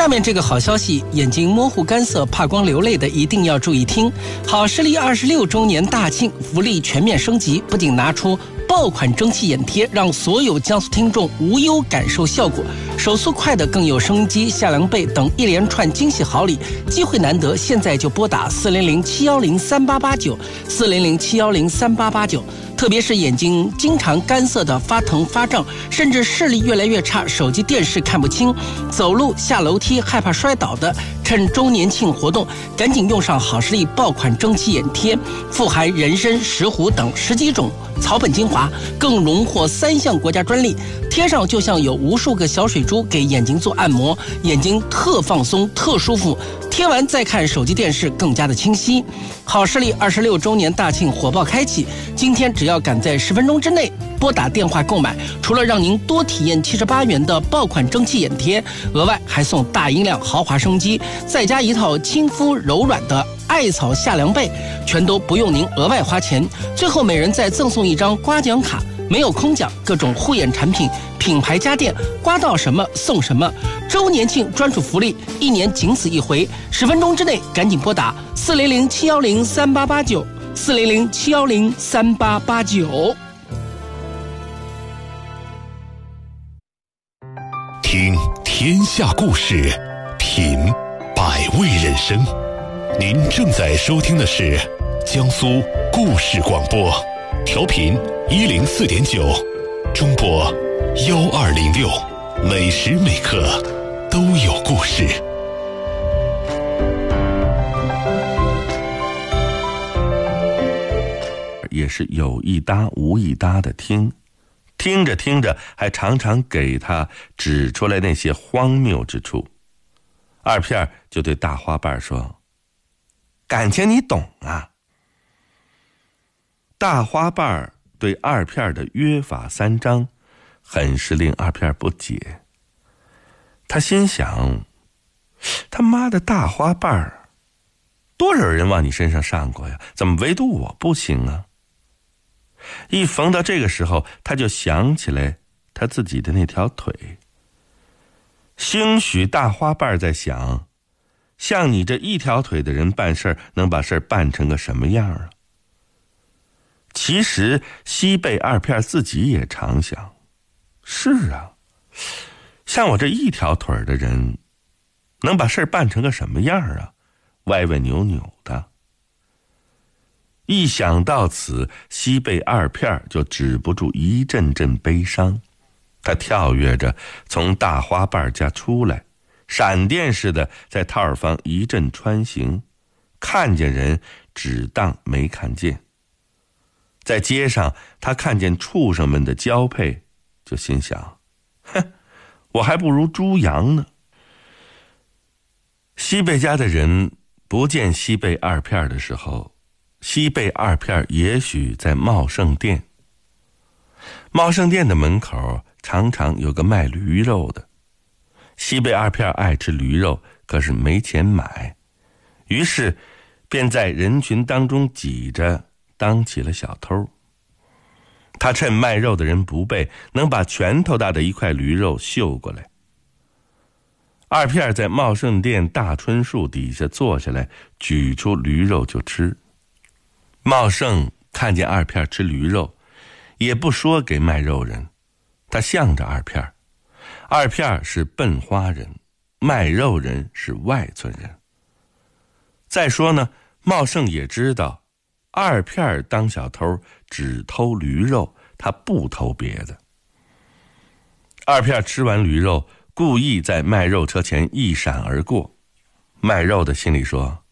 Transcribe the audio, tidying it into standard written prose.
下面这个好消息，眼睛模糊干涩怕光流泪的一定要注意听。好视力26周年大庆，福利全面升级，不仅拿出爆款蒸汽眼贴，让所有江苏听众无忧感受效果，手速快的更有收音机、夏凉被等一连串惊喜好礼，机会难得，现在就拨打400-710-3889，400-710-3889。特别是眼睛经常干涩的发疼发胀，甚至视力越来越差，手机电视看不清，走路下楼梯害怕摔倒的，趁周年庆活动赶紧用上好视力爆款蒸汽眼贴，富含人参、石斛等10几种草本精华，更荣获3项国家专利，贴上就像有无数个小水珠给眼睛做按摩，眼睛特放松特舒服，贴完再看手机电视更加的清晰。好视力26周年大庆火爆开启，今天只要赶在10分钟之内拨打电话购买，除了让您多体验78元的爆款蒸汽眼贴，额外还送大音量豪华升级，再加一套亲肤柔软的艾草夏凉被，全都不用您额外花钱。最后每人再赠送一张刮奖卡，没有空奖，各种护眼产品、品牌家电，刮到什么送什么。周年庆专属福利，1年仅此一回，10分钟之内赶紧拨打400-710-3889，400-710-3889。 听天下故事，品百味人生。您正在收听的是江苏故事广播，调频104.9，中波1206，每时每刻都有故事。 也是有一搭无一搭的听着听着，还常常给他指出来那些荒谬之处。二片就对大花瓣说：“感情你懂啊。”大花瓣对二片的约法三章，很是令二片不解。他心想，他妈的大花瓣，多少人往你身上上过呀，怎么唯独我不行啊？一逢到这个时候，他就想起来他自己的那条腿。兴许大花瓣在想，像你这一条腿的人办事能把事办成个什么样啊？其实西贝二片自己也常想，是啊，像我这一条腿的人能把事办成个什么样啊？歪歪扭扭的。一想到此，西贝二片就止不住一阵阵悲伤。他跳跃着从大花瓣家出来，闪电似的在套儿坊一阵穿行，看见人只当没看见。在街上，他看见畜生们的交配，就心想，哼，我还不如猪羊呢。西贝家的人不见西贝二片的时候，西贝二片也许在茂盛店。茂盛店的门口常常有个卖驴肉的，西贝二片爱吃驴肉，可是没钱买，于是便在人群当中挤着当起了小偷。他趁卖肉的人不备，能把拳头大的一块驴肉嗅过来。二片在茂盛店大椿树底下坐下来，举出驴肉就吃。茂盛看见二片吃驴肉，也不说给卖肉人，他向着二片。二片是笨花人，卖肉人是外村人。再说呢，茂盛也知道二片当小偷只偷驴肉，他不偷别的。二片吃完驴肉，故意在卖肉车前一闪而过。卖肉的心里说，